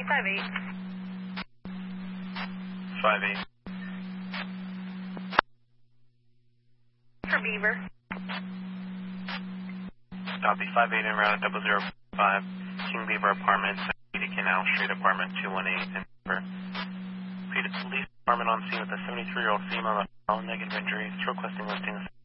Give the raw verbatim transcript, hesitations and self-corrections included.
five eight. five eight. For Beaver. Copy, five eight en route, double zero five, King Beaver Apartments, Canal Street, Apartment two one eight, in Beaver. Police Department on scene with a seventy-three-year-old female with all negative injuries, requesting listings.